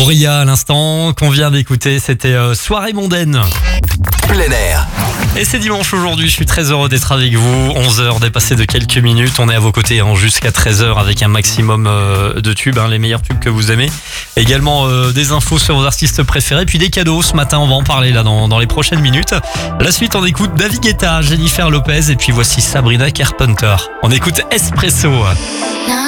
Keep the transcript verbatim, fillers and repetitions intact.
Auria à l'instant qu'on vient d'écouter, c'était euh, Soirée mondaine. Plein air. Et c'est dimanche aujourd'hui, je suis très heureux d'être avec vous. onze heures dépassées de quelques minutes, on est à vos côtés hein, jusqu'à treize heures avec un maximum euh, de tubes, hein, les meilleurs tubes que vous aimez. Également euh, des infos sur vos artistes préférés, puis des cadeaux. Ce matin, on va en parler là dans, dans les prochaines minutes. La suite, on écoute David Guetta, Jennifer Lopez et puis voici Sabrina Carpenter. On écoute Espresso.